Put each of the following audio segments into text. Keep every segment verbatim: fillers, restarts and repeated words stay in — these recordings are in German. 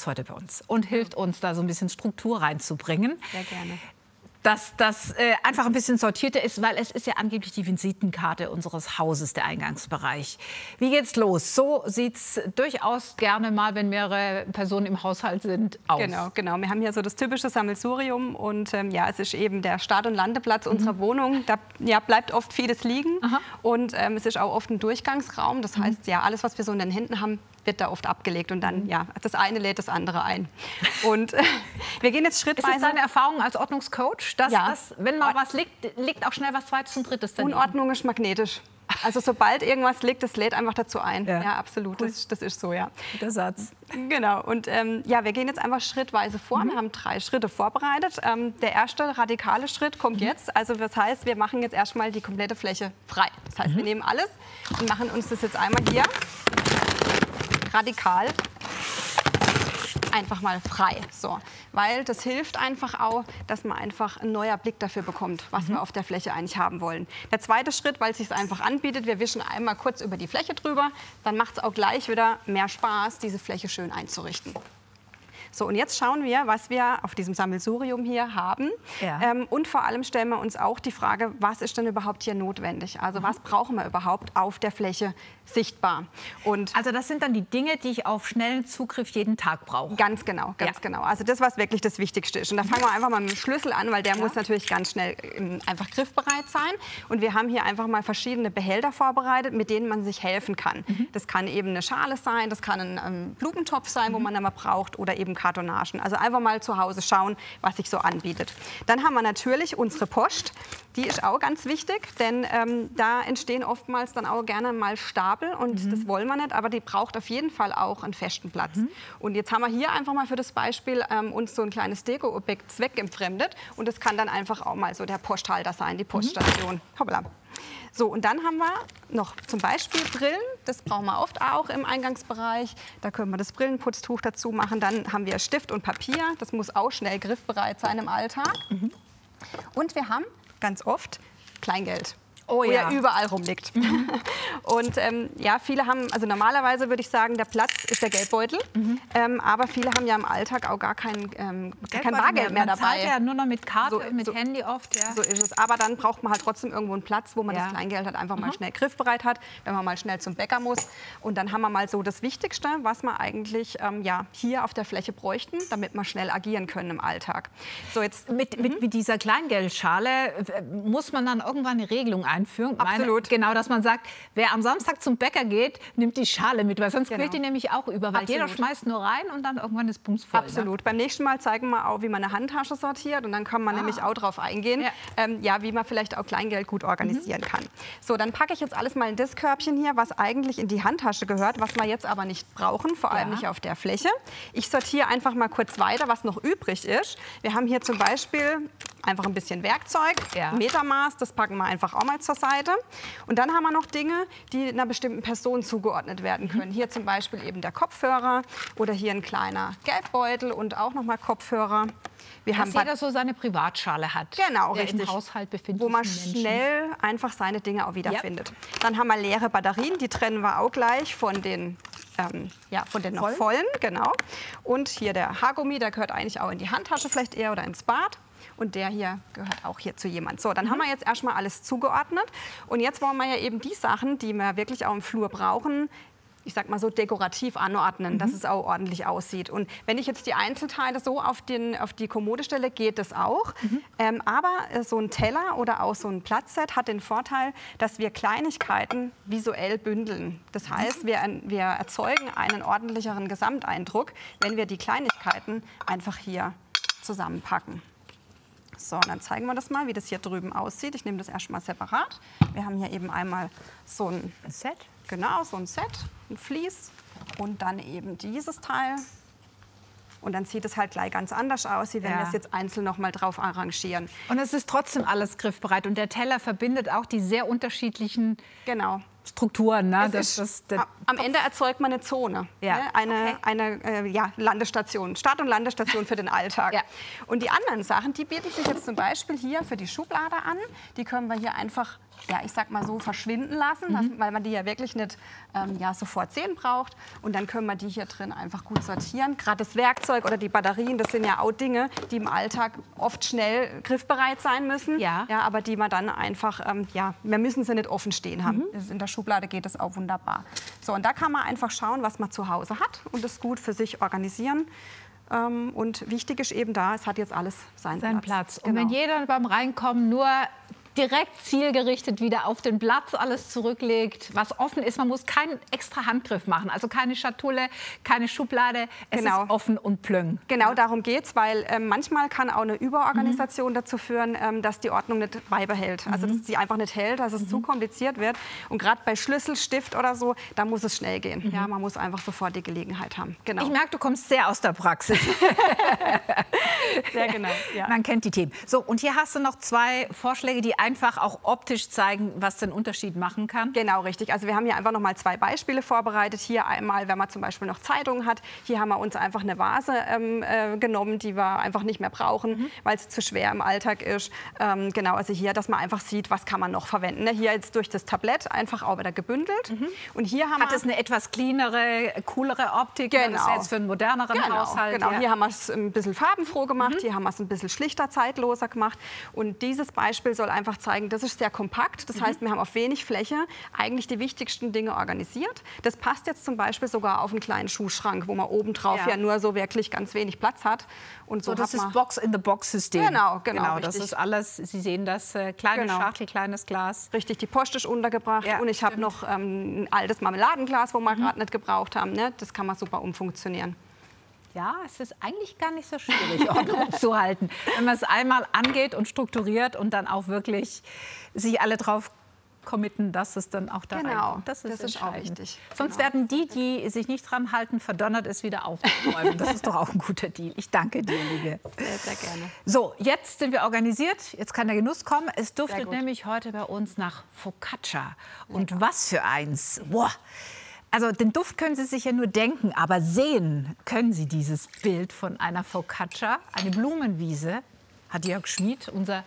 heute bei uns und hilft uns, da so ein bisschen Struktur reinzubringen. Sehr gerne. Dass das äh, einfach ein bisschen sortierter ist, weil es ist ja angeblich die Visitenkarte unseres Hauses, der Eingangsbereich. Wie geht's los? So sieht's durchaus gerne mal, wenn mehrere Personen im Haushalt sind, aus. Genau, genau. Wir haben hier so das typische Sammelsurium und ähm, ja, es ist eben der Start- und Landeplatz mhm. unserer Wohnung. Da ja, bleibt oft vieles liegen. Aha. Und ähm, es ist auch oft ein Durchgangsraum. Das heißt, ja, alles, was wir so in den Händen haben, wird da oft abgelegt und dann, ja, das eine lädt das andere ein. Und äh, wir gehen jetzt schrittweise. Ist es deine Erfahrung als Ordnungscoach, dass, ja. dass wenn mal was liegt, liegt auch schnell was Zweites und Drittes daneben? Unordnung ist magnetisch. Also sobald irgendwas liegt, das lädt einfach dazu ein. Ja, ja absolut, cool. das, das ist so, ja. Guter Satz. Genau, und ähm, ja, wir gehen jetzt einfach schrittweise vor. Mhm. Wir haben drei Schritte vorbereitet. Ähm, der erste radikale Schritt kommt mhm. jetzt. Also das heißt, wir machen jetzt erstmal die komplette Fläche frei. Das heißt, mhm. wir nehmen alles und machen uns das jetzt einmal hier radikal einfach mal frei. So. Weil das hilft einfach auch, dass man einfach ein neuer Blick dafür bekommt, was mhm. wir auf der Fläche eigentlich haben wollen. Der zweite Schritt, weil es sich einfach anbietet, wir wischen einmal kurz über die Fläche drüber, dann macht es auch gleich wieder mehr Spaß, diese Fläche schön einzurichten. So, und jetzt schauen wir, was wir auf diesem Sammelsurium hier haben. Ja. Ähm, und vor allem stellen wir uns auch die Frage, was ist denn überhaupt hier notwendig? Also was brauchen wir überhaupt auf der Fläche sichtbar? Und also das sind dann die Dinge, die ich auf schnellen Zugriff jeden Tag brauche? Ganz genau, ganz ja. genau. Also das, was wirklich das Wichtigste ist. Und da fangen wir einfach mal mit dem Schlüssel an, weil der ja. muss natürlich ganz schnell ähm, einfach griffbereit sein. Und wir haben hier einfach mal verschiedene Behälter vorbereitet, mit denen man sich helfen kann. Mhm. Das kann eben eine Schale sein, das kann ein ähm, Blumentopf sein, mhm. wo man dann mal braucht, oder eben Kartonagen. Also einfach mal zu Hause schauen, was sich so anbietet. Dann haben wir natürlich unsere Post. Die ist auch ganz wichtig, denn ähm, da entstehen oftmals dann auch gerne mal Stapel und mhm. das wollen wir nicht, aber die braucht auf jeden Fall auch einen festen Platz. Mhm. Und jetzt haben wir hier einfach mal für das Beispiel ähm, uns so ein kleines Deko-Objekt zweckentfremdet und das kann dann einfach auch mal so der Posthalter sein, die Poststation. Mhm. Hoppla. So, und dann haben wir noch zum Beispiel Brillen. Das brauchen wir oft auch im Eingangsbereich. Da können wir das Brillenputztuch dazu machen. Dann haben wir Stift und Papier. Das muss auch schnell griffbereit sein im Alltag. Mhm. Und wir haben ganz oft Kleingeld. Oh ja. Wo ja überall rumliegt. Mhm. Und ähm, ja, viele haben, also normalerweise würde ich sagen, der Platz ist der Geldbeutel. Mhm. Ähm, aber viele haben ja im Alltag auch gar kein, ähm, kein Bargeld mehr, mehr dabei. Man zahlt ja nur noch mit Karte, so, mit so, Handy oft. Ja. So ist es. Aber dann braucht man halt trotzdem irgendwo einen Platz, wo man ja. das Kleingeld halt einfach mhm. mal schnell griffbereit hat, wenn man mal schnell zum Bäcker muss. Und dann haben wir mal so das Wichtigste, was wir eigentlich ähm, ja, hier auf der Fläche bräuchten, damit wir schnell agieren können im Alltag. So, jetzt, mit, mhm. mit, mit dieser Kleingeldschale muss man dann irgendwann eine Regelung einführen. Absolut. Meine, genau, dass man sagt, wer am Samstag zum Bäcker geht, nimmt die Schale mit, weil sonst genau. quillt die nämlich auch über, weil Absolut. Jeder schmeißt nur rein und dann irgendwann ist Bums voll. Absolut. Ne? Beim nächsten Mal zeigen wir auch, wie man eine Handtasche sortiert und dann kann man ah. nämlich auch drauf eingehen, ja. Ähm, ja, wie man vielleicht auch Kleingeld gut organisieren mhm. kann. So, dann packe ich jetzt alles mal in das Körbchen hier, was eigentlich in die Handtasche gehört, was wir jetzt aber nicht brauchen, vor allem ja. nicht auf der Fläche. Ich sortiere einfach mal kurz weiter, was noch übrig ist. Wir haben hier zum Beispiel einfach ein bisschen Werkzeug, ja. Metermaß, das packen wir einfach auch mal zur Seite. Und dann haben wir noch Dinge, die einer bestimmten Person zugeordnet werden können. Mhm. Hier zum Beispiel eben der Kopfhörer oder hier ein kleiner Geldbeutel und auch noch mal Kopfhörer. Wir Dass haben jeder so seine Privatschale hat, genau, der richtig. im Haushalt befindet, wo man Menschen. schnell einfach seine Dinge auch wiederfindet. Ja. Dann haben wir leere Batterien, die trennen wir auch gleich von den, ähm, ja, von den noch vollen. Genau. Und hier der Haargummi, der gehört eigentlich auch in die Handtasche vielleicht eher oder ins Bad. Und der hier gehört auch hier zu jemand. So, dann mhm. haben wir jetzt erstmal alles zugeordnet. Und jetzt wollen wir ja eben die Sachen, die wir wirklich auch im Flur brauchen, ich sag mal so dekorativ anordnen, mhm. dass es auch ordentlich aussieht. Und wenn ich jetzt die Einzelteile so auf, den, auf die Kommode stelle, geht das auch. Mhm. Ähm, aber äh, so ein Teller oder auch so ein Platzset hat den Vorteil, dass wir Kleinigkeiten visuell bündeln. Das heißt, wir, wir erzeugen einen ordentlicheren Gesamteindruck, wenn wir die Kleinigkeiten einfach hier zusammenpacken. So, und dann zeigen wir das mal, wie das hier drüben aussieht. Ich nehme das erstmal separat. Wir haben hier eben einmal so ein, ein Set. Genau, so ein Set, ein Vlies und dann eben dieses Teil. Und dann sieht es halt gleich ganz anders aus, wie wenn ja. wir es jetzt einzeln noch mal drauf arrangieren. Und es ist trotzdem alles griffbereit. Und der Teller verbindet auch die sehr unterschiedlichen genau. Strukturen. Ne? Das das, das, am Ende erzeugt man eine Zone, ja. ne? eine, okay. eine äh, ja, Landestation, Start- und Landestation für den Alltag. Ja. Und die anderen Sachen, die bieten sich jetzt zum Beispiel hier für die Schublade an. Die können wir hier einfach ja, ich sag mal so, verschwinden lassen, mhm. dass, weil man die ja wirklich nicht ähm, ja, sofort sehen braucht. Und dann können wir die hier drin einfach gut sortieren. Gerade das Werkzeug oder die Batterien, das sind ja auch Dinge, die im Alltag oft schnell griffbereit sein müssen. Ja. Ja, aber die man dann einfach, ähm, ja, wir müssen sie nicht offen stehen haben. Mhm. In der Schublade geht das auch wunderbar. So, und da kann man einfach schauen, was man zu Hause hat und das gut für sich organisieren. Ähm, und wichtig ist eben da, es hat jetzt alles seinen, seinen Platz. Platz. Und genau. wenn jeder beim Reinkommen nur direkt zielgerichtet wieder auf den Platz alles zurücklegt, was offen ist. Man muss keinen extra Handgriff machen, also keine Schatulle, keine Schublade. Es genau. ist offen und plöng. Genau darum geht es, weil äh, manchmal kann auch eine Überorganisation mhm. dazu führen, ähm, dass die Ordnung nicht beibehält. Also dass sie einfach nicht hält, dass es mhm. zu kompliziert wird. Und gerade bei Schlüssel, Stift oder so, da muss es schnell gehen. Mhm. Ja, man muss einfach sofort die Gelegenheit haben. Genau. Ich merke, du kommst sehr aus der Praxis. Sehr genau. Ja. Man kennt die Themen. So, und hier hast du noch zwei Vorschläge, die einfach auch optisch zeigen, was den Unterschied machen kann. Genau, richtig. Also wir haben hier einfach noch mal zwei Beispiele vorbereitet. Hier einmal, wenn man zum Beispiel noch Zeitungen hat. Hier haben wir uns einfach eine Vase ähm, äh, genommen, die wir einfach nicht mehr brauchen, mhm. weil es zu schwer im Alltag ist. Ähm, genau, also hier, dass man einfach sieht, was kann man noch verwenden. Ne? Hier jetzt durch das Tablett einfach auch wieder gebündelt. Mhm. Und hier haben Hat es eine etwas cleanere, coolere Optik? Genau. Das wäre jetzt für einen moderneren genau, Haushalt. Genau, ja. Hier haben wir es ein bisschen farbenfroh gemacht. Mhm. Hier haben wir es ein bisschen schlichter, zeitloser gemacht. Und dieses Beispiel soll einfach zeigen, das ist sehr kompakt. Das mhm. heißt, wir haben auf wenig Fläche eigentlich die wichtigsten Dinge organisiert. Das passt jetzt zum Beispiel sogar auf einen kleinen Schuhschrank, wo man obendrauf ja. ja nur so wirklich ganz wenig Platz hat. Und so, so das ist Box-in-the-Box-System. Genau, genau. genau das ist alles, Sie sehen das, äh, kleine genau. Schachtel, kleines Glas. Richtig, die Post ist untergebracht. Ja, und ich habe noch ähm, ein altes Marmeladenglas, wo wir mhm. gerade nicht gebraucht haben. Ne? Das kann man super umfunktionieren. Ja, es ist eigentlich gar nicht so schwierig, Ordnung zu halten, wenn man es einmal angeht und strukturiert und dann auch wirklich sich alle drauf committen, dass es dann auch da genau, reinkommt. Das ist, das ist auch wichtig. Sonst genau. werden die, die sich nicht dran halten, verdonnert es wieder aufzuräumen. Das ist doch auch ein guter Deal. Ich danke dir, Liebe. Sehr, sehr gerne. So, jetzt sind wir organisiert. Jetzt kann der Genuss kommen. Es duftet nämlich heute bei uns nach Focaccia. Und Lecker. Was für eins. Boah. Also den Duft können Sie sich ja nur denken, aber sehen können Sie dieses Bild von einer Focaccia, eine Blumenwiese, hat Jörg Schmid, unser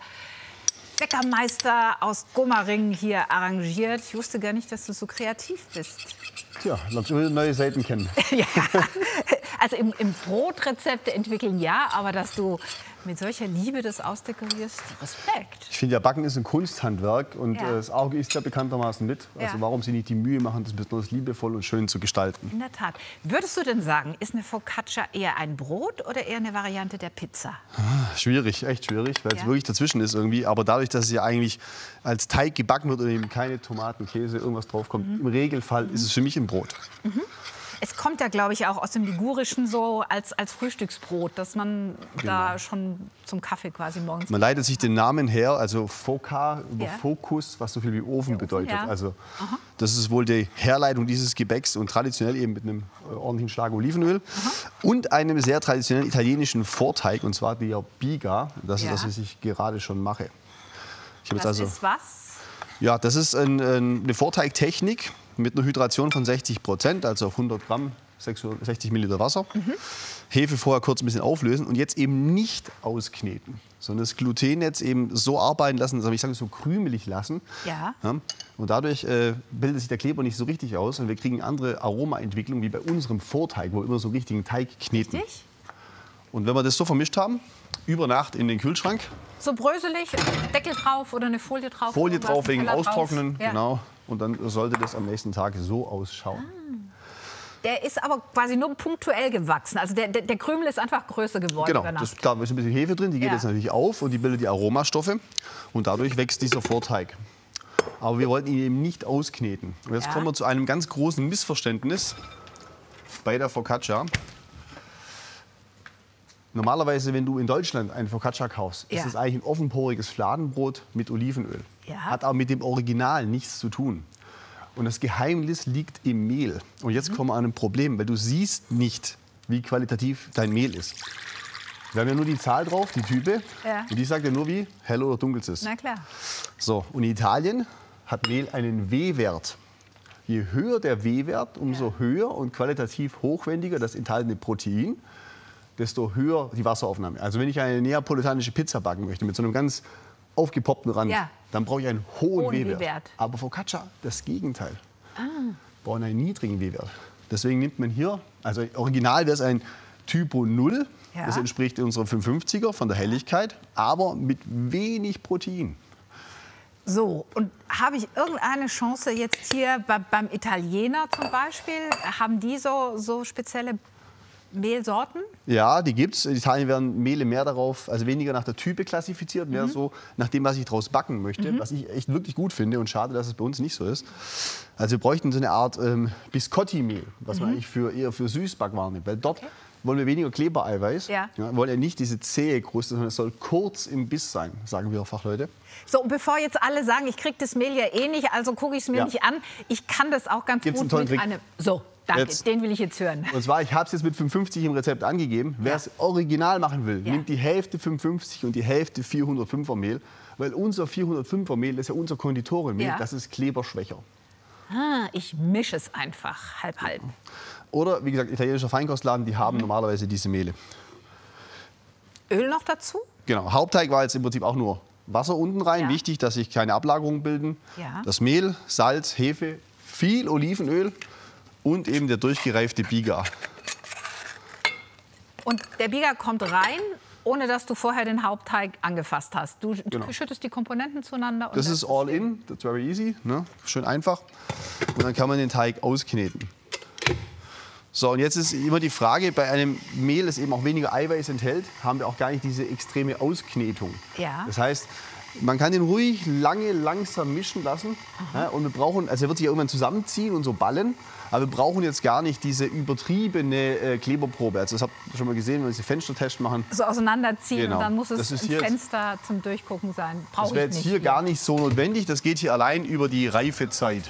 Bäckermeister aus Gomaringen, hier arrangiert. Ich wusste gar nicht, dass du so kreativ bist. Tja, lernst du neue Seiten kennen. Ja, also im, im Brotrezepte entwickeln ja, aber dass du mit solcher Liebe das ausdekorierst, Respekt. Ich finde ja, Backen ist ein Kunsthandwerk und ja. äh, das Auge isst ja bekanntermaßen mit. Also ja. warum sie nicht die Mühe machen, das besonders liebevoll und schön zu gestalten. In der Tat. Würdest du denn sagen, ist eine Focaccia eher ein Brot oder eher eine Variante der Pizza? Ah, schwierig, echt schwierig, weil es ja. wirklich dazwischen ist irgendwie. Aber dadurch, dass es ja eigentlich als Teig gebacken wird und eben keine Tomaten, Käse, irgendwas draufkommt, mhm. im Regelfall mhm. ist es für mich ein Brot. Mhm. Es kommt ja, glaube ich, auch aus dem Ligurischen so als, als Frühstücksbrot, dass man genau. da schon zum Kaffee quasi morgens... Man leitet sich den Namen her, also Foca über ja. Fokus, was so viel wie Ofen bedeutet. Ja. Also Aha. das ist wohl die Herleitung dieses Gebäcks und traditionell eben mit einem ordentlichen Schlag Olivenöl Aha. und einem sehr traditionellen italienischen Vorteig, und zwar der Biga. Das ja. ist das, was ich gerade schon mache. Ich das also, ist was? Ja, das ist ein, ein, eine Vorteigtechnik mit einer Hydration von sechzig Prozent, also auf hundert Gramm, sechzig Milliliter Wasser. Mhm. Hefe vorher kurz ein bisschen auflösen und jetzt eben nicht auskneten, sondern das Gluten jetzt eben so arbeiten lassen, also ich sage so krümelig lassen. Ja. Ja, und dadurch äh, bildet sich der Kleber nicht so richtig aus und wir kriegen eine andere Aromaentwicklung wie bei unserem Vorteig, wo wir immer so einen richtigen Teig kneten. Richtig? Und wenn wir das so vermischt haben, über Nacht in den Kühlschrank. So bröselig, Deckel drauf oder eine Folie drauf? Folie drauf wegen Austrocknen, ja. genau. Und dann sollte das am nächsten Tag so ausschauen. Ah. Der ist aber quasi nur punktuell gewachsen. Also der, der, der Krümel ist einfach größer geworden. Genau, über Nacht. das, da ist ein bisschen Hefe drin, die geht ja. jetzt natürlich auf und die bildet die Aromastoffe. Und dadurch wächst dieser Vorteig. Aber wir wollten ihn eben nicht auskneten. Und jetzt ja. kommen wir zu einem ganz großen Missverständnis bei der Focaccia. Normalerweise, wenn du in Deutschland eine Focaccia kaufst, ja. ist es eigentlich ein offenporiges Fladenbrot mit Olivenöl. Ja. Hat auch mit dem Original nichts zu tun. Und das Geheimnis liegt im Mehl. Und jetzt mhm. kommen wir an ein Problem, weil du siehst nicht, wie qualitativ dein Mehl ist. Wir haben ja nur die Zahl drauf, die Type. Ja. Und die sagt ja nur, wie hell oder dunkel es ist. Na klar. So, und in Italien hat Mehl einen W-Wert. Je höher der W-Wert, umso ja. höher und qualitativ hochwertiger das enthaltene Protein, desto höher die Wasseraufnahme. Also wenn ich eine neapolitanische Pizza backen möchte mit so einem ganz aufgepoppten Rand, Ja. dann brauche ich einen hohen, Hohen W-Wert. W-Wert. Aber Focaccia das Gegenteil. Ah. Wir brauchen einen niedrigen W-Wert. Deswegen nimmt man hier, also original wäre es ein Typo null. Ja. Das entspricht unserer fünfhundertfünfziger von der Helligkeit, aber mit wenig Protein. So, und habe ich irgendeine Chance jetzt hier bei, beim Italiener zum Beispiel? Haben die so, so spezielle Mehlsorten? Ja, die gibt's. In Italien werden Mehle mehr darauf, also weniger nach der Type klassifiziert, mehr Mhm. so nach dem, was ich daraus backen möchte, Mhm. was ich echt wirklich gut finde und schade, dass es bei uns nicht so ist. Also wir bräuchten so eine Art ähm, Biscotti-Mehl, was man Mhm. eigentlich für, eher für Süßbackwaren nimmt, weil dort wollen wir weniger Klebereiweiß. Ja. Ja, wir wollen ja nicht diese zähe Kruste, sondern es soll kurz im Biss sein, sagen wir Fachleute. So, und bevor jetzt alle sagen, ich kriege das Mehl ja eh nicht, also gucke ich es mir Ja. nicht an. Ich kann das auch ganz Gibt's einen gut tollen mit Trick? einem... So, danke, Jetzt. den will ich jetzt hören. Und zwar, ich habe es jetzt mit fünfundfünfzig im Rezept angegeben. Wer Ja. es original machen will, Ja. nimmt die Hälfte fünfundfünfzig und die Hälfte vierhundertfünfer Mehl. Weil unser vierhundertfünfer Mehl, das ist ja unser Konditorenmehl, Ja. das ist kleberschwächer. Ah, ich mische es einfach, halb, halb. Oder, wie gesagt, italienischer Feinkostladen, die Mhm. haben normalerweise diese Mehle. Öl noch dazu? Genau, Hauptteig war jetzt im Prinzip auch nur Wasser unten rein. Ja. Wichtig, dass sich keine Ablagerungen bilden. Ja. Das Mehl, Salz, Hefe, viel Olivenöl und eben der durchgereifte Biga. Und der Biga kommt rein, ohne dass du vorher den Hauptteig angefasst hast. Du, Genau. du schüttest die Komponenten zueinander. Und Das dann ist all in, that's very easy, ne? Schön einfach. Und dann kann man den Teig auskneten. So, und jetzt ist immer die Frage, bei einem Mehl, das eben auch weniger Eiweiß enthält, haben wir auch gar nicht diese extreme Ausknetung. Ja. Das heißt, man kann den ruhig lange, langsam mischen lassen. Ja, und wir brauchen, also er wird sich ja irgendwann zusammenziehen und so ballen. Aber wir brauchen jetzt gar nicht diese übertriebene äh, Kleberprobe. Also das habt ihr schon mal gesehen, wenn wir diese Fenstertests machen. so auseinanderziehen Genau. und dann muss es Das ist ein hier jetzt- Fenster zum Durchgucken sein. Brauche Das ich wäre jetzt nicht. hier gar nicht so notwendig. Das geht hier allein über die Reifezeit.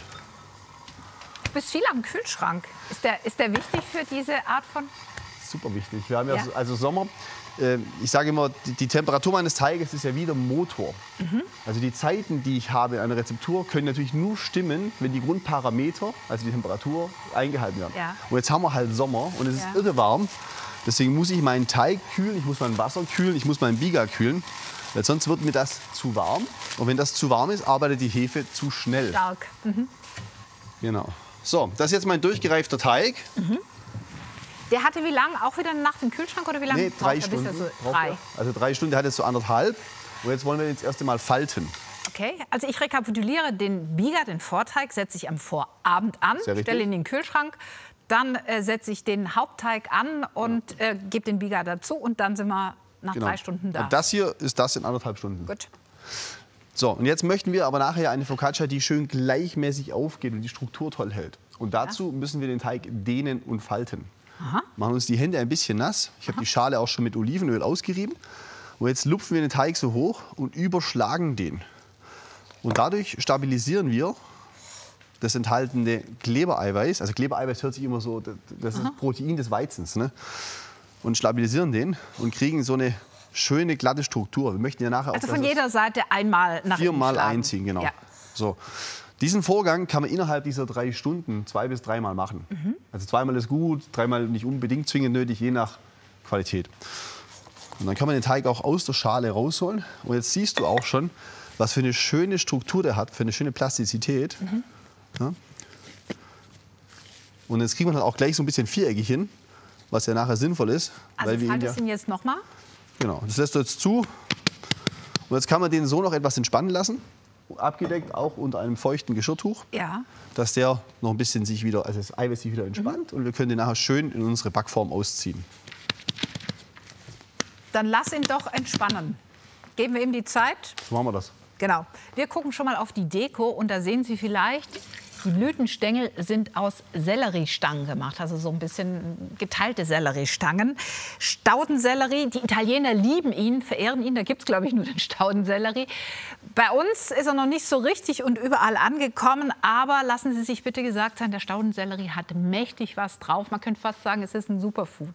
Du bist viel am Kühlschrank. Ist der, ist der wichtig für diese Art von... Super wichtig. Wir haben ja, Ja. also Sommer. äh, Ich sage immer, die, die Temperatur meines Teiges ist ja wie der Motor. Mhm. Also die Zeiten, die ich habe in einer Rezeptur, können natürlich nur stimmen, wenn die Grundparameter, also die Temperatur, eingehalten werden. Ja. Und jetzt haben wir halt Sommer und es ist Ja. irre warm. Deswegen muss ich meinen Teig kühlen, ich muss mein Wasser kühlen, ich muss meinen Biga kühlen. Weil sonst wird mir das zu warm. Und wenn das zu warm ist, arbeitet die Hefe zu schnell. Stark. Mhm. Genau. So, das ist jetzt mein durchgereifter Teig. Der hatte wie lange? Auch wieder eine Nacht im Kühlschrank oder wie lange? Nee, drei braucht er, bis er Stunden. So, braucht drei. er. Also drei Stunden, der hat jetzt so anderthalb. Und jetzt wollen wir den das erste Mal falten. Okay, also ich rekapituliere, den Biga, den Vorteig, setze ich am Vorabend an, Sehr richtig. stelle ihn in den Kühlschrank, dann äh, setze ich den Hauptteig an und äh, gebe den Biga dazu und dann sind wir nach Genau. drei Stunden da. Und das hier ist das in anderthalb Stunden. Gut. So, und jetzt möchten wir aber nachher eine Focaccia, die schön gleichmäßig aufgeht und die Struktur toll hält. Und dazu müssen wir den Teig dehnen und falten. Aha. Machen uns die Hände ein bisschen nass. Ich habe die Schale auch schon mit Olivenöl ausgerieben. Und jetzt lupfen wir den Teig so hoch und überschlagen den. Und dadurch stabilisieren wir das enthaltene Klebereiweiß. Also Klebereiweiß hört sich immer so, das ist Protein des Weizens. Ne? Und stabilisieren den und kriegen so eine schöne, glatte Struktur. Wir möchten ja nachher Also auch, von dass es jeder Seite einmal nach viermal innen schlagen. einziehen, genau. Ja. So. Diesen Vorgang kann man innerhalb dieser drei Stunden zwei bis dreimal machen. Mhm. Also zweimal ist gut, dreimal nicht unbedingt zwingend nötig, je nach Qualität. Und dann kann man den Teig auch aus der Schale rausholen. Und jetzt siehst du auch schon, was für eine schöne Struktur der hat, für eine schöne Plastizität. Mhm. Ja. Und jetzt kriegt man halt auch gleich so ein bisschen viereckig hin, was ja nachher sinnvoll ist. Also weil wir ihn ja, faltest ihn jetzt noch mal? genau, das lässt du jetzt zu. Und jetzt kann man den so noch etwas entspannen lassen. Abgedeckt, auch unter einem feuchten Geschirrtuch, Ja. dass der noch ein bisschen sich wieder, also das Eiweiß sich wieder entspannt. Und wir können den nachher schön in unsere Backform ausziehen. Dann lass ihn doch entspannen. Geben wir ihm die Zeit. So machen wir das. Genau. Wir gucken schon mal auf die Deko und da sehen Sie vielleicht, die Blütenstängel sind aus Selleriestangen gemacht, also so ein bisschen geteilte Selleriestangen. Staudensellerie, die Italiener lieben ihn, verehren ihn, da gibt es glaube ich nur den Staudensellerie. Bei uns ist er noch nicht so richtig und überall angekommen, aber lassen Sie sich bitte gesagt sein, der Staudensellerie hat mächtig was drauf. Man könnte fast sagen, es ist ein Superfood.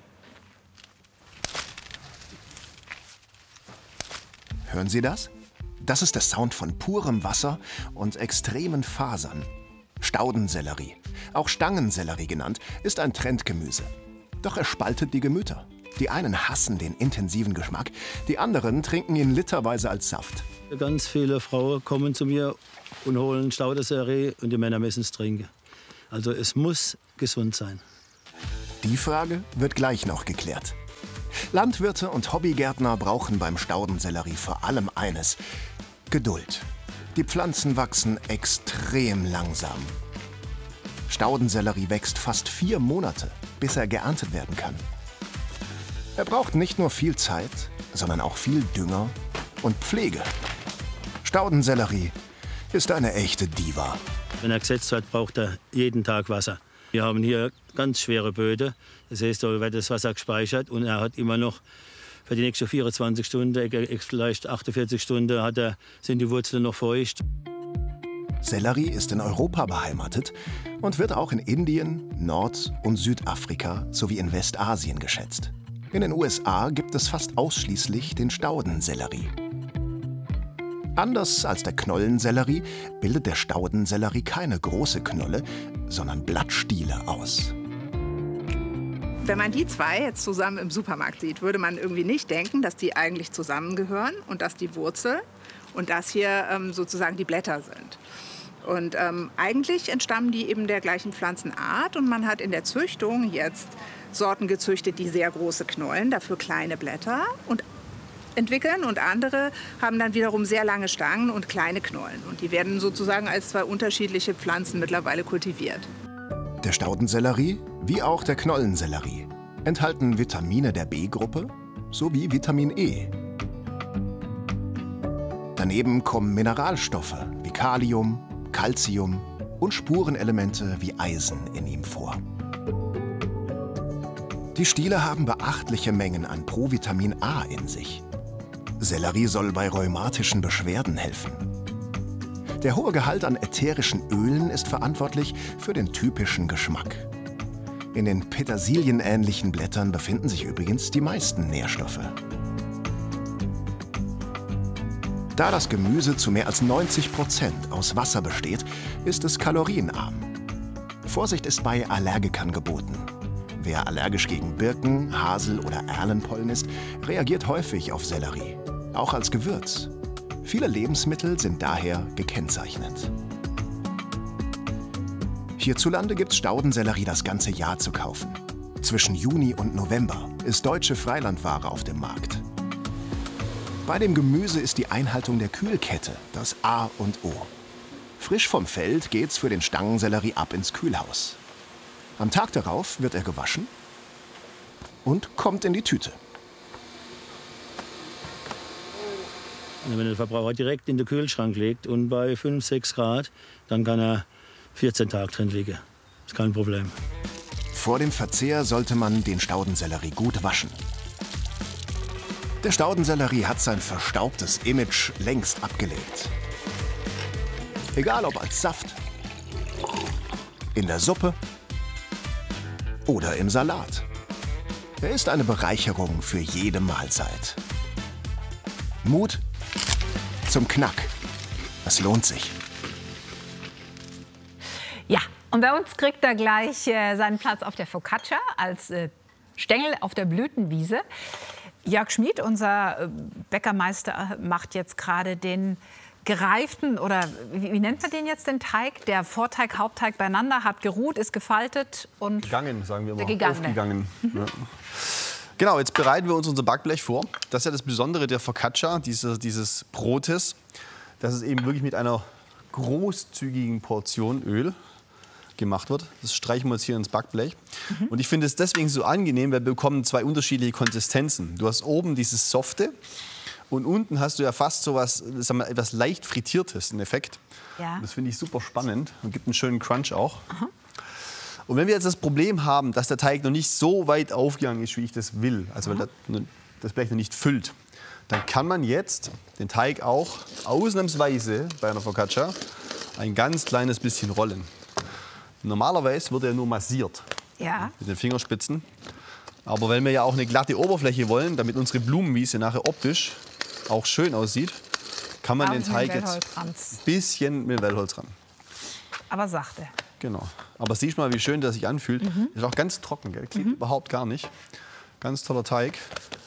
Hören Sie das? Das ist der Sound von purem Wasser und extremen Fasern. Staudensellerie, auch Stangensellerie genannt, ist ein Trendgemüse. Doch er spaltet die Gemüter. Die einen hassen den intensiven Geschmack, die anderen trinken ihn literweise als Saft. Ganz viele Frauen kommen zu mir und holen Staudensellerie und die Männer müssen es trinken. Also es muss gesund sein. Die Frage wird gleich noch geklärt. Landwirte und Hobbygärtner brauchen beim Staudensellerie vor allem eines: Geduld. Die Pflanzen wachsen extrem langsam. Staudensellerie wächst fast vier Monate, bis er geerntet werden kann. Er braucht nicht nur viel Zeit, sondern auch viel Dünger und Pflege. Staudensellerie ist eine echte Diva. Wenn er gesetzt wird, braucht er jeden Tag Wasser. Wir haben hier ganz schwere Böden. Das heißt, da wird das Wasser gespeichert und er hat immer noch für die nächsten vierundzwanzig Stunden, vielleicht achtundvierzig Stunden, hat er, sind die Wurzeln noch feucht. Sellerie ist in Europa beheimatet und wird auch in Indien, Nord- und Südafrika sowie in Westasien geschätzt. In den U S A gibt es fast ausschließlich den Staudensellerie. Anders als der Knollensellerie bildet der Staudensellerie keine große Knolle, sondern Blattstiele aus. Wenn man die zwei jetzt zusammen im Supermarkt sieht, würde man irgendwie nicht denken, dass die eigentlich zusammengehören und dass die Wurzel und das hier ähm, sozusagen die Blätter sind. Und ähm, eigentlich entstammen die eben der gleichen Pflanzenart und man hat in der Züchtung jetzt Sorten gezüchtet, die sehr große Knollen, dafür kleine Blätter und entwickeln und andere haben dann wiederum sehr lange Stangen und kleine Knollen. Und die werden sozusagen als zwei unterschiedliche Pflanzen mittlerweile kultiviert. Der Staudensellerie, wie auch der Knollensellerie, enthalten Vitamine der B-Gruppe sowie Vitamin E. Daneben kommen Mineralstoffe wie Kalium, Calcium und Spurenelemente wie Eisen in ihm vor. Die Stiele haben beachtliche Mengen an Provitamin A in sich. Sellerie soll bei rheumatischen Beschwerden helfen. Der hohe Gehalt an ätherischen Ölen ist verantwortlich für den typischen Geschmack. In den petersilienähnlichen Blättern befinden sich übrigens die meisten Nährstoffe. Da das Gemüse zu mehr als neunzig Prozent aus Wasser besteht, ist es kalorienarm. Vorsicht ist bei Allergikern geboten. Wer allergisch gegen Birken, Hasel oder Erlenpollen ist, reagiert häufig auf Sellerie, auch als Gewürz. Viele Lebensmittel sind daher gekennzeichnet. Hierzulande gibt es Staudensellerie das ganze Jahr zu kaufen. Zwischen Juni und November ist deutsche Freilandware auf dem Markt. Bei dem Gemüse ist die Einhaltung der Kühlkette das A und O. Frisch vom Feld geht's für den Stangensellerie ab ins Kühlhaus. Am Tag darauf wird er gewaschen und kommt in die Tüte. Wenn der Verbraucher direkt in den Kühlschrank legt und bei fünf, sechs Grad, dann kann er vierzehn Tage drin liegen. Das ist kein Problem. Vor dem Verzehr sollte man den Staudensellerie gut waschen. Der Staudensellerie hat sein verstaubtes Image längst abgelegt. Egal ob als Saft, in der Suppe oder im Salat. Er ist eine Bereicherung für jede Mahlzeit. Mut zum Knack. Es lohnt sich. Ja, und bei uns kriegt er gleich äh, seinen Platz auf der Focaccia als äh, Stängel auf der Blütenwiese. Jörg Schmid, unser äh, Bäckermeister, macht jetzt gerade den gereiften, oder wie, wie nennt man den jetzt, den Teig? Der Vorteig, Hauptteig beieinander, hat geruht, ist gefaltet und... Gegangen, sagen wir mal. Gegangene. Aufgegangen. Ja. Genau, jetzt bereiten wir uns unser Backblech vor. Das ist ja das Besondere der Focaccia, dieses, dieses Brotes, dass es eben wirklich mit einer großzügigen Portion Öl gemacht wird. Das streichen wir jetzt hier ins Backblech. Mhm. Und ich finde es deswegen so angenehm, weil wir bekommen zwei unterschiedliche Konsistenzen. Du hast oben dieses Softe und unten hast du ja fast so was, sagen wir, etwas leicht Frittiertes, ein Effekt. Ja. Das finde ich super spannend und gibt einen schönen Crunch auch. Aha. Und wenn wir jetzt das Problem haben, dass der Teig noch nicht so weit aufgegangen ist, wie ich das will, also weil der, das Blech noch nicht füllt, dann kann man jetzt den Teig auch ausnahmsweise bei einer Focaccia ein ganz kleines bisschen rollen. Normalerweise wird er nur massiert, ja, mit den Fingerspitzen. Aber weil wir ja auch eine glatte Oberfläche wollen, damit unsere Blumenwiese nachher optisch auch schön aussieht, kann man auch den Teig jetzt ein bisschen mit Wellholz ran. Aber sachte. Genau. Aber siehst mal, wie schön das sich anfühlt. Mhm. Ist auch ganz trocken, gell? Klebt mhm. überhaupt gar nicht. Ganz toller Teig.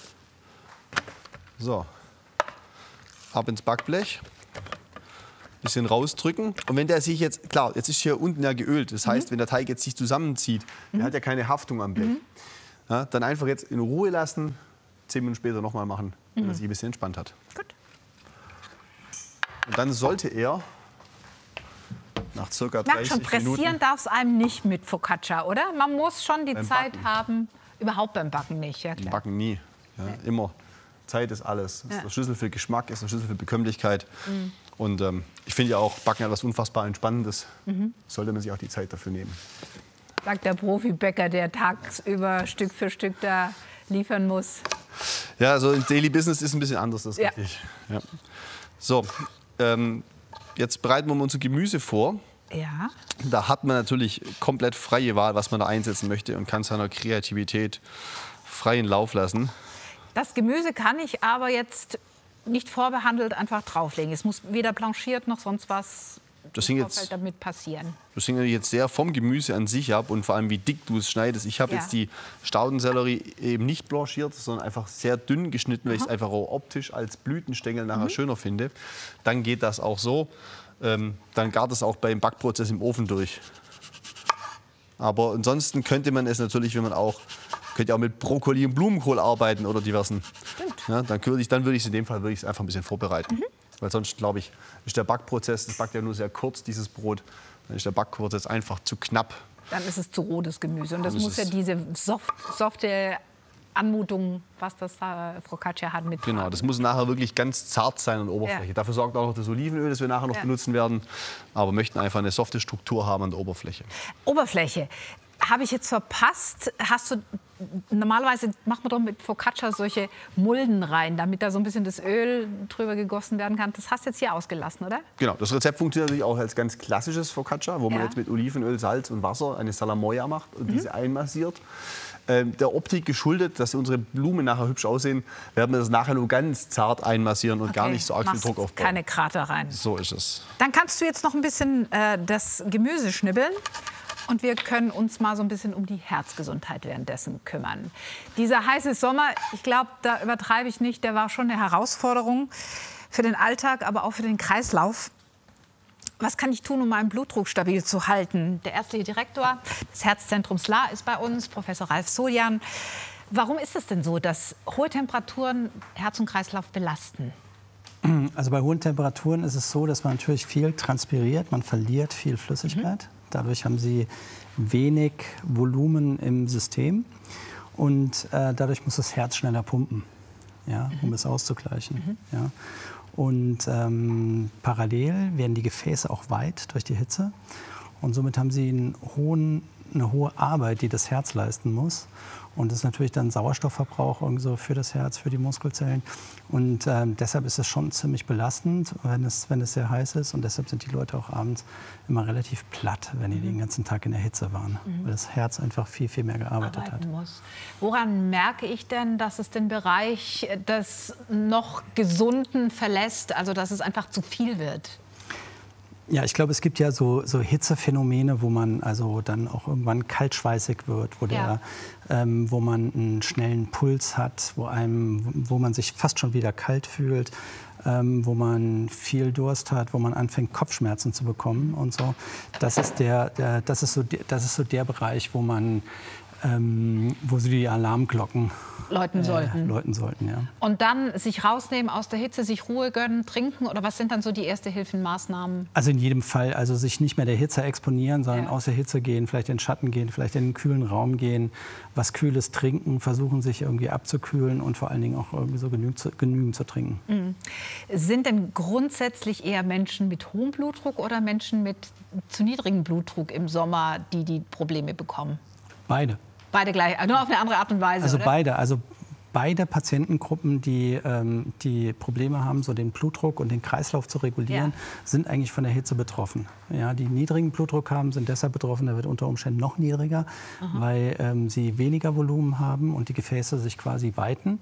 So, ab ins Backblech. Bisschen rausdrücken. Und wenn der sich jetzt, klar, jetzt ist hier unten ja geölt. Das heißt, mhm. wenn der Teig jetzt sich zusammenzieht, mhm. der hat ja keine Haftung am Blech. Mhm. Ja, dann einfach jetzt in Ruhe lassen, zehn Minuten später nochmal machen, wenn er sich ein bisschen entspannt hat. Gut. Und dann sollte er nach circa Merk dreißig schon, pressieren Minuten... darf es einem nicht mit Focaccia, oder? Man muss schon die Beim Zeit Backen. haben, überhaupt beim Backen nicht. Ja, Beim klar. Backen nie. Ja, Nee. Immer. Zeit ist alles. Das Ja. ist der Schlüssel für Geschmack, ist der Schlüssel für Bekömmlichkeit. Mhm. Und ähm, ich finde ja auch, Backen etwas unfassbar Entspannendes. Mhm. Sollte man sich auch die Zeit dafür nehmen. Sagt der Profibäcker, der tagsüber Stück für Stück da liefern muss. Ja, also im Daily Business ist ein bisschen anders, das ist Ja. richtig. Ja. So, ähm, jetzt bereiten wir unser Gemüse vor. Ja. Da hat man natürlich komplett freie Wahl, was man da einsetzen möchte und kann seiner Kreativität freien Lauf lassen. Das Gemüse kann ich aber jetzt nicht vorbehandelt einfach drauflegen. Es muss weder blanchiert noch sonst was Das im hing Vorfeld jetzt- damit passieren. Das hängt jetzt sehr vom Gemüse an sich ab und vor allem, wie dick du es schneidest. Ich habe Ja. jetzt die Staudensellerie eben nicht blanchiert, sondern einfach sehr dünn geschnitten, weil ich es einfach auch optisch als Blütenstängel nachher Mhm. schöner finde. Dann geht das auch so. Ähm, dann gart es auch beim Backprozess im Ofen durch. Aber ansonsten könnte man es natürlich, wenn man auch, könnte auch mit Brokkoli und Blumenkohl arbeiten oder diversen. Ja, dann würde ich, dann würde ich es in dem Fall würde ich es einfach ein bisschen vorbereiten. Mhm. Weil sonst, glaube ich, ist der Backprozess, das backt ja nur sehr kurz, dieses Brot, dann ist der Backprozess einfach zu knapp. Dann ist es zu rohes Gemüse. Und das Dann ist muss ja es- diese soft, softe Anmutung, was das äh, Focaccia hat, mit. Genau, das muss nachher wirklich ganz zart sein an der Oberfläche. Ja. Dafür sorgt auch noch das Olivenöl, das wir nachher noch Ja. benutzen werden. Aber möchten einfach eine softe Struktur haben an der Oberfläche. Oberfläche. Habe ich jetzt verpasst? Hast du normalerweise macht man doch mit Focaccia solche Mulden rein, damit da so ein bisschen das Öl drüber gegossen werden kann. Das hast du jetzt hier ausgelassen, oder? Genau, das Rezept funktioniert natürlich auch als ganz klassisches Focaccia, wo man Ja. jetzt mit Olivenöl, Salz und Wasser eine Salamoia macht und Mhm. diese einmassiert. Ähm, der Optik geschuldet, dass unsere Blumen nachher hübsch aussehen, werden wir das nachher nur ganz zart einmassieren und gar Okay, nicht so arg viel machst Druck aufbauen. keine Krater rein. So ist es. Dann kannst du jetzt noch ein bisschen äh, das Gemüse schnibbeln. Und wir können uns mal so ein bisschen um die Herzgesundheit währenddessen kümmern. Dieser heiße Sommer, ich glaube, da übertreibe ich nicht, der war schon eine Herausforderung für den Alltag, aber auch für den Kreislauf. Was kann ich tun, um meinen Blutdruck stabil zu halten? Der ärztliche Direktor des Herzzentrums L A ist bei uns, Professor Ralf Solian. Warum ist es denn so, dass hohe Temperaturen Herz und Kreislauf belasten? Also bei hohen Temperaturen ist es so, dass man natürlich viel transpiriert, man verliert viel Flüssigkeit. Mhm. Dadurch haben Sie wenig Volumen im System und äh, dadurch muss das Herz schneller pumpen, ja, um es auszugleichen. Mhm. Ja. Und ähm, parallel werden die Gefäße auch weit durch die Hitze und somit haben Sie einen hohen, eine hohe Arbeit, die das Herz leisten muss. Und das ist natürlich dann Sauerstoffverbrauch irgendwie so für das Herz, für die Muskelzellen. Und ähm, deshalb ist es schon ziemlich belastend, wenn es, wenn es sehr heiß ist. Und deshalb sind die Leute auch abends immer relativ platt, wenn die den ganzen Tag in der Hitze waren. Mhm. Weil das Herz einfach viel, viel mehr gearbeitet hat. Arbeiten muss. Woran merke ich denn, dass es den Bereich des noch Gesunden verlässt, also dass es einfach zu viel wird? Ja, ich glaube, es gibt ja so, so Hitzephänomene, wo man also dann auch irgendwann kaltschweißig wird, wo, der, Ja. ähm, wo man einen schnellen Puls hat, wo, einem, wo man sich fast schon wieder kalt fühlt, ähm, wo man viel Durst hat, wo man anfängt, Kopfschmerzen zu bekommen und so. Das ist, der, der, das ist, so, das ist so der Bereich, wo man ähm, wo sie die Alarmglocken Läuten sollten. Äh, läuten sollten, ja. Und dann sich rausnehmen aus der Hitze, sich Ruhe gönnen, trinken? Oder was sind dann so die Erste-Hilfen-Maßnahmen? Also in jedem Fall, also sich nicht mehr der Hitze exponieren, sondern Ja. aus der Hitze gehen, vielleicht in den Schatten gehen, vielleicht in einen kühlen Raum gehen, was Kühles trinken, versuchen sich irgendwie abzukühlen und vor allen Dingen auch irgendwie so genügend zu, genügend zu trinken. Mhm. Sind denn grundsätzlich eher Menschen mit hohem Blutdruck oder Menschen mit zu niedrigem Blutdruck im Sommer, die die Probleme bekommen? Beide. Beide gleich, nur auf eine andere Art und Weise, Also oder? beide, also beide Patientengruppen, die, ähm, die Probleme haben, so den Blutdruck und den Kreislauf zu regulieren, Ja. sind eigentlich von der Hitze betroffen. Ja, die niedrigen Blutdruck haben, sind deshalb betroffen, der wird unter Umständen noch niedriger, weil ähm, sie weniger Volumen haben und die Gefäße sich quasi weiten.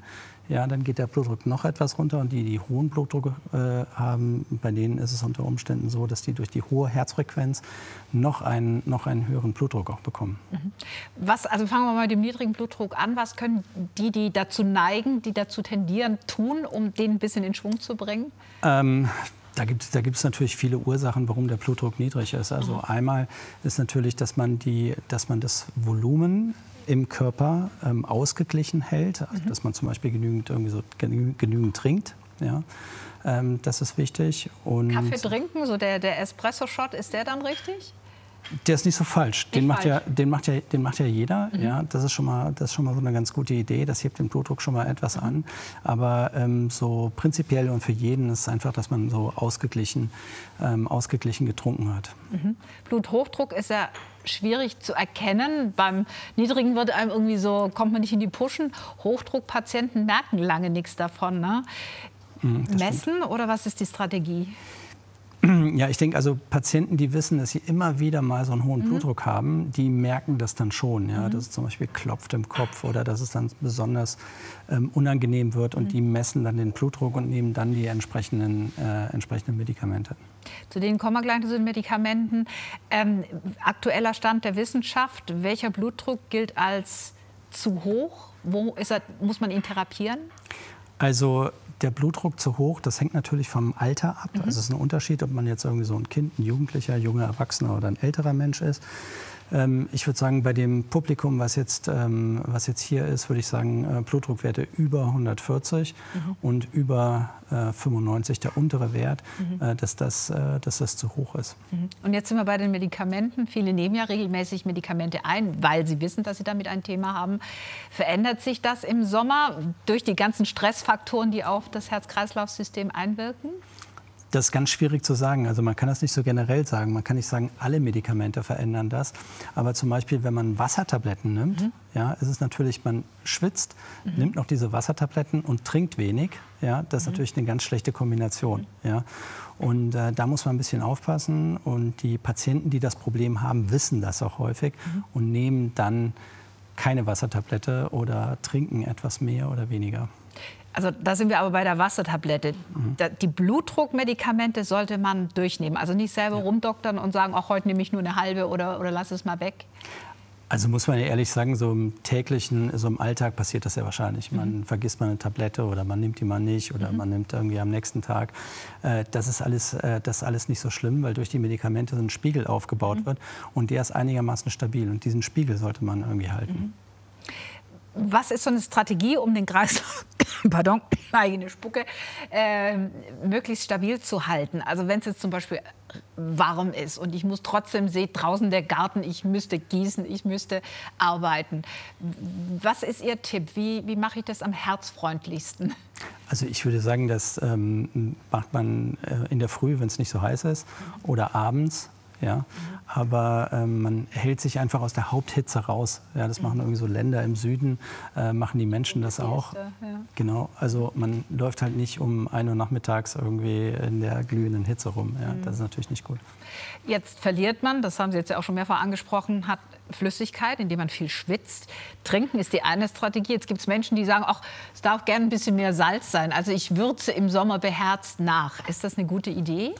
ja, dann geht der Blutdruck noch etwas runter. Und die, die hohen Blutdruck äh, haben, bei denen ist es unter Umständen so, dass die durch die hohe Herzfrequenz noch einen, noch einen höheren Blutdruck auch bekommen. Mhm. Was, also fangen wir mal mit dem niedrigen Blutdruck an. Was können die, die dazu neigen, die dazu tendieren, tun, um den ein bisschen in Schwung zu bringen? Ähm, Da gibt es da gibt's natürlich viele Ursachen, warum der Blutdruck niedrig ist. Also mhm. einmal ist natürlich, dass man, die, dass man das Volumen im Körper ähm, ausgeglichen hält. Also, mhm. dass man zum Beispiel genügend, irgendwie so, genü genügend trinkt. Ja. Ähm, das ist wichtig. Und Kaffee trinken, so der, der Espresso-Shot, ist der dann richtig? Der ist nicht so falsch. Den, nicht macht, falsch. Ja, den, macht, ja, den macht ja jeder. Mhm. Ja, das, ist schon mal, das ist schon mal so eine ganz gute Idee. Das hebt den Blutdruck schon mal etwas mhm. an. Aber ähm, so prinzipiell und für jeden ist es einfach, dass man so ausgeglichen, ähm, ausgeglichen getrunken hat. Mhm. Bluthochdruck ist ja schwierig zu erkennen. Beim Niedrigen wird einem irgendwie so, kommt man nicht in die Puschen. Hochdruckpatienten merken lange nichts davon. Ne? Mhm, Messen stimmt. oder was ist die Strategie? Ja, ich denke, also Patienten, die wissen, dass sie immer wieder mal so einen hohen mhm. Blutdruck haben, die merken das dann schon. Ja? Mhm. Dass es zum Beispiel klopft im Kopf oder dass es dann besonders ähm, unangenehm wird. Und mhm. die messen dann den Blutdruck und nehmen dann die entsprechenden, äh, entsprechenden Medikamente. Zu denen kommen wir gleich, zu den Medikamenten. Ähm, aktueller Stand der Wissenschaft, welcher Blutdruck gilt als zu hoch? Wo ist er, muss man ihn therapieren? Also der Blutdruck zu hoch, das hängt natürlich vom Alter ab. Mhm. Also es ist ein Unterschied, ob man jetzt irgendwie so ein Kind, ein Jugendlicher, junger Erwachsener oder ein älterer Mensch ist. Ähm, ich würde sagen, bei dem Publikum, was jetzt, ähm, was jetzt hier ist, würde ich sagen, äh, Blutdruckwerte über hundertvierzig mhm. und über äh, fünfundneunzig, der untere Wert, mhm. äh, dass, das, äh, dass das zu hoch ist. Mhm. Und jetzt sind wir bei den Medikamenten. Viele nehmen ja regelmäßig Medikamente ein, weil sie wissen, dass sie damit ein Thema haben. Verändert sich das im Sommer durch die ganzen Stressfaktoren, die auf das Herz-Kreislauf-System einwirken? Das ist ganz schwierig zu sagen. Also man kann das nicht so generell sagen. Man kann nicht sagen, alle Medikamente verändern das. Aber zum Beispiel, wenn man Wassertabletten nimmt, mhm. ja, ist es natürlich, man schwitzt, mhm. nimmt noch diese Wassertabletten und trinkt wenig. Ja, das ist mhm. natürlich eine ganz schlechte Kombination. Mhm. Ja. Und äh, da muss man ein bisschen aufpassen. Und die Patienten, die das Problem haben, wissen das auch häufig mhm. und nehmen dann keine Wassertablette oder trinken etwas mehr oder weniger. Also da sind wir aber bei der Wassertablette. Mhm. Die Blutdruckmedikamente sollte man durchnehmen. Also nicht selber ja. rumdoktern und sagen, auch heute nehme ich nur eine halbe oder, oder lass es mal weg. Also muss man ja ehrlich sagen, so im täglichen, so im Alltag passiert das ja wahrscheinlich. Man mhm. vergisst mal eine Tablette oder man nimmt die mal nicht oder mhm. man nimmt irgendwie am nächsten Tag. Äh, das ist alles, äh, das ist alles nicht so schlimm, weil durch die Medikamente so ein Spiegel aufgebaut mhm. wird und der ist einigermaßen stabil und diesen Spiegel sollte man irgendwie halten. Mhm. Was ist so eine Strategie, um den Kreislauf, pardon, eigene Spucke, äh, möglichst stabil zu halten? Also wenn es jetzt zum Beispiel warm ist und ich muss trotzdem sehen, draußen der Garten, ich müsste gießen, ich müsste arbeiten. Was ist Ihr Tipp? Wie, wie mache ich das am herzfreundlichsten? Also ich würde sagen, das ähm, macht man äh, in der Früh, wenn es nicht so heiß ist, oder abends. Ja, mhm. aber ähm, man hält sich einfach aus der Haupthitze raus. Ja, das machen irgendwie so Länder im Süden, äh, machen die Menschen das auch. Ja. Genau, also man läuft halt nicht um ein Uhr nachmittags irgendwie in der glühenden Hitze rum. Ja, mhm. Das ist natürlich nicht gut. Jetzt verliert man, das haben Sie jetzt ja auch schon mehrfach angesprochen, hat Flüssigkeit, indem man viel schwitzt. Trinken ist die eine Strategie. Jetzt gibt es Menschen, die sagen, ach, es darf gerne ein bisschen mehr Salz sein. Also ich würze im Sommer beherzt nach. Ist das eine gute Idee?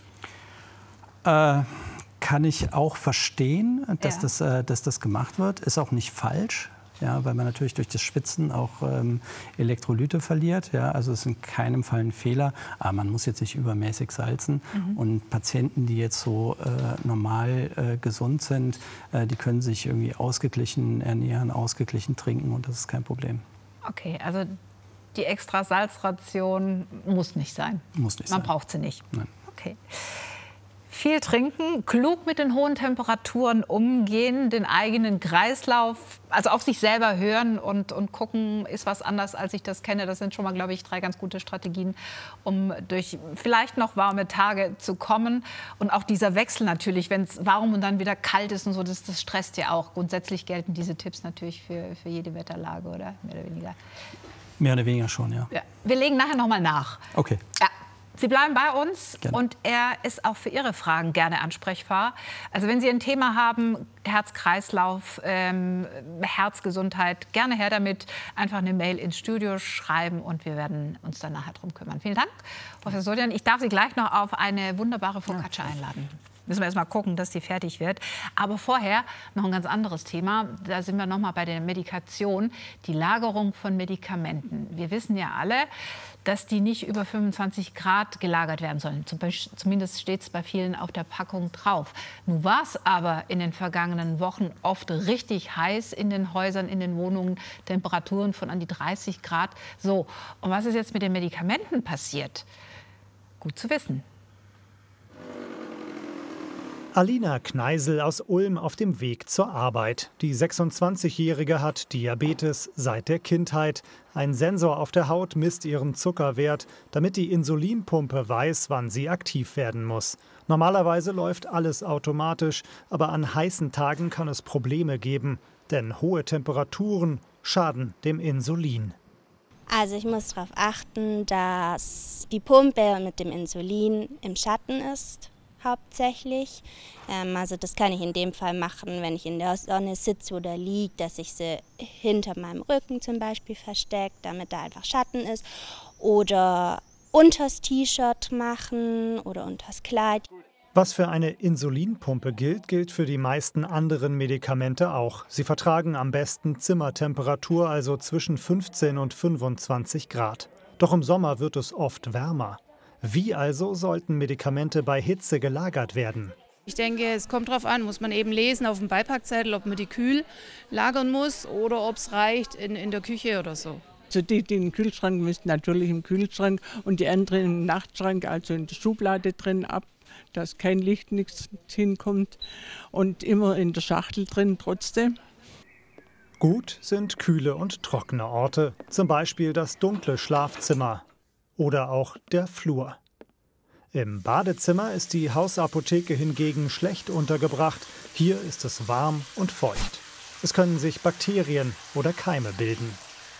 Äh, Kann ich auch verstehen, dass, ja. das, äh, dass das gemacht wird. Ist auch nicht falsch, ja, weil man natürlich durch das Schwitzen auch ähm, Elektrolyte verliert. Ja, also es ist in keinem Fall ein Fehler. Aber man muss jetzt nicht übermäßig salzen. Mhm. Und Patienten, die jetzt so äh, normal äh, gesund sind, äh, die können sich irgendwie ausgeglichen ernähren, ausgeglichen trinken und das ist kein Problem. Okay, also die extra Salzration muss nicht sein. Muss nicht man sein. braucht sie nicht. Nein. Okay. Viel trinken, klug mit den hohen Temperaturen umgehen, den eigenen Kreislauf, also auf sich selber hören und, und gucken, ist was anders, als ich das kenne. Das sind schon mal, glaube ich, drei ganz gute Strategien, um durch vielleicht noch warme Tage zu kommen. Und auch dieser Wechsel natürlich, wenn es warm und dann wieder kalt ist und so, das, das stresst ja auch. Grundsätzlich gelten diese Tipps natürlich für, für jede Wetterlage, oder? Mehr oder weniger. Mehr oder weniger schon, ja. Ja. Wir legen nachher noch mal nach. Okay. Ja. Sie bleiben bei uns Gerne. und er ist auch für Ihre Fragen gerne ansprechbar. Also wenn Sie ein Thema haben, Herz-Kreislauf, ähm, Herzgesundheit, gerne her damit. Einfach eine Mail ins Studio schreiben und wir werden uns dann nachher drum kümmern. Vielen Dank, Professor Solian. Ich darf Sie gleich noch auf eine wunderbare Focaccia einladen. Müssen wir erst mal gucken, dass die fertig wird. Aber vorher noch ein ganz anderes Thema. Da sind wir noch mal bei der Medikation, die Lagerung von Medikamenten. Wir wissen ja alle, dass die nicht über fünfundzwanzig Grad gelagert werden sollen. Zumindest steht es bei vielen auf der Packung drauf. Nun war es aber in den vergangenen Wochen oft richtig heiß in den Häusern, in den Wohnungen, Temperaturen von an die dreißig Grad. So, und was ist jetzt mit den Medikamenten passiert? Gut zu wissen. Alina Kneisel aus Ulm auf dem Weg zur Arbeit. Die sechsundzwanzigjährige hat Diabetes seit der Kindheit. Ein Sensor auf der Haut misst ihren Zuckerwert, damit die Insulinpumpe weiß, wann sie aktiv werden muss. Normalerweise läuft alles automatisch, aber an heißen Tagen kann es Probleme geben. Denn hohe Temperaturen schaden dem Insulin. Also ich muss darauf achten, dass die Pumpe mit dem Insulin im Schatten ist. Hauptsächlich. Ähm, also das kann ich in dem Fall machen, wenn ich in der Sonne sitze oder liege, dass ich sie hinter meinem Rücken zum Beispiel verstecke, damit da einfach Schatten ist. Oder unters T-Shirt machen oder unters Kleid. Was für eine Insulinpumpe gilt, gilt für die meisten anderen Medikamente auch. Sie vertragen am besten Zimmertemperatur, also zwischen fünfzehn und fünfundzwanzig Grad. Doch im Sommer wird es oft wärmer. Wie also sollten Medikamente bei Hitze gelagert werden? Ich denke, es kommt darauf an, muss man eben lesen auf dem Beipackzettel, ob man die kühl lagern muss oder ob es reicht in, in der Küche oder so. Also die, die im Kühlschrank müssen natürlich im Kühlschrank und die anderen im Nachtschrank, also in der Schublade drin ab, dass kein Licht, nichts hinkommt und immer in der Schachtel drin trotzdem. Gut sind kühle und trockene Orte, zum Beispiel das dunkle Schlafzimmer. Oder auch der Flur. Im Badezimmer ist die Hausapotheke hingegen schlecht untergebracht. Hier ist es warm und feucht. Es können sich Bakterien oder Keime bilden.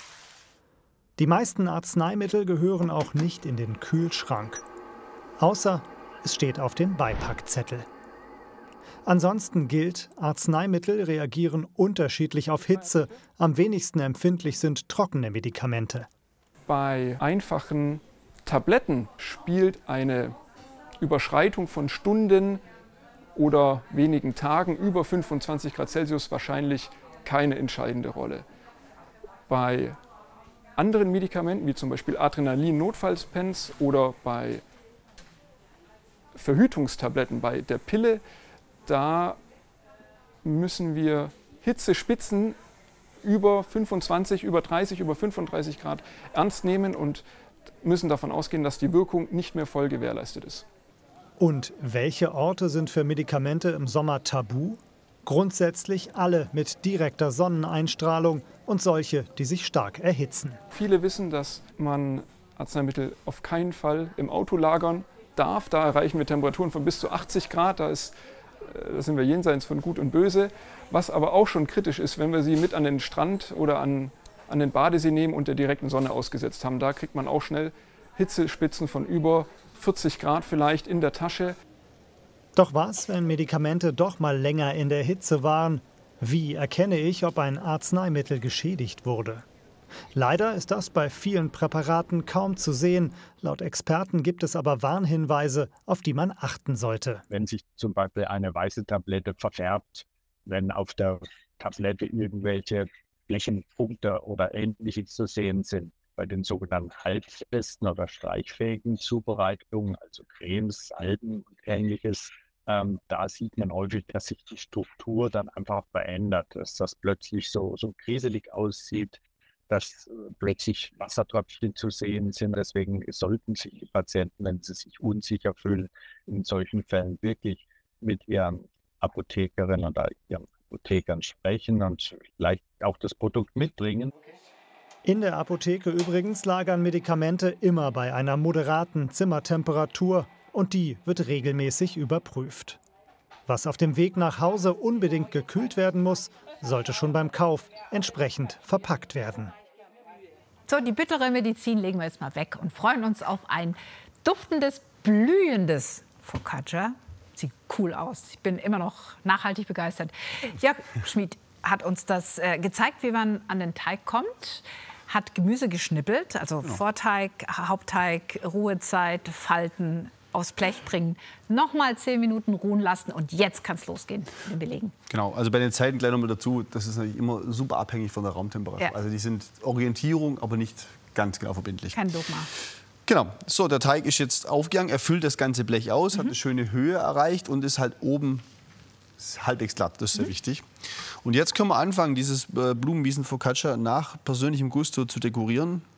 Die meisten Arzneimittel gehören auch nicht in den Kühlschrank. Außer es steht auf dem Beipackzettel. Ansonsten gilt, Arzneimittel reagieren unterschiedlich auf Hitze. Am wenigsten empfindlich sind trockene Medikamente. Bei einfachen Tabletten spielt eine Überschreitung von Stunden oder wenigen Tagen über fünfundzwanzig Grad Celsius wahrscheinlich keine entscheidende Rolle. Bei anderen Medikamenten, wie zum Beispiel Adrenalin-Notfallspens oder bei Verhütungstabletten, bei der Pille, da müssen wir Hitzespitzen über fünfundzwanzig, über dreißig, über fünfunddreißig Grad ernst nehmen und müssen davon ausgehen, dass die Wirkung nicht mehr voll gewährleistet ist. Und welche Orte sind für Medikamente im Sommer tabu? Grundsätzlich alle mit direkter Sonneneinstrahlung und solche, die sich stark erhitzen. Viele wissen, dass man Arzneimittel auf keinen Fall im Auto lagern darf. Da erreichen wir Temperaturen von bis zu achtzig Grad. Da, ist, da sind wir jenseits von Gut und Böse. Was aber auch schon kritisch ist, wenn wir sie mit an den Strand oder an, an den Badesee nehmen und der direkten Sonne ausgesetzt haben. Da kriegt man auch schnell Hitzespitzen von über vierzig Grad vielleicht in der Tasche. Doch was, wenn Medikamente doch mal länger in der Hitze waren? Wie erkenne ich, ob ein Arzneimittel geschädigt wurde? Leider ist das bei vielen Präparaten kaum zu sehen. Laut Experten gibt es aber Warnhinweise, auf die man achten sollte. Wenn sich zum Beispiel eine weiße Tablette verfärbt, wenn auf der Tablette irgendwelche Flächenpunkte oder Ähnliches zu sehen sind, bei den sogenannten haltfesten oder streichfähigen Zubereitungen, also Cremes, Salben und Ähnliches, ähm, da sieht man häufig, dass sich die Struktur dann einfach verändert, dass das plötzlich so, so kriselig aussieht, dass äh, plötzlich Wassertröpfchen zu sehen sind. Deswegen sollten sich die Patienten, wenn sie sich unsicher fühlen, in solchen Fällen wirklich mit ihren Apothekerin oder ihren Apothekern sprechen und vielleicht auch das Produkt mitbringen. In der Apotheke übrigens lagern Medikamente immer bei einer moderaten Zimmertemperatur und die wird regelmäßig überprüft. Was auf dem Weg nach Hause unbedingt gekühlt werden muss, sollte schon beim Kauf entsprechend verpackt werden. So, die bittere Medizin legen wir jetzt mal weg und freuen uns auf ein duftendes, blühendes Focaccia. Sieht cool aus. Ich bin immer noch nachhaltig begeistert. Jörg Schmid hat uns das äh, gezeigt, wie man an den Teig kommt. Hat Gemüse geschnippelt, also ja. Vorteig, Hauptteig, Ruhezeit, Falten, aufs Blech bringen, nochmal zehn Minuten ruhen lassen und jetzt kann es losgehen mit den Belegen. Genau, also bei den Zeiten gleich nochmal dazu, das ist natürlich immer super abhängig von der Raumtemperatur. Ja. Also die sind Orientierung, aber nicht ganz genau verbindlich. Kein Dogma. Genau, so der Teig ist jetzt aufgegangen, er füllt das ganze Blech aus, mhm. hat eine schöne Höhe erreicht und ist halt oben halbwegs glatt, das ist sehr mhm. wichtig. Und jetzt können wir anfangen, dieses Blumenwiesen-Focaccia nach persönlichem Gusto zu dekorieren.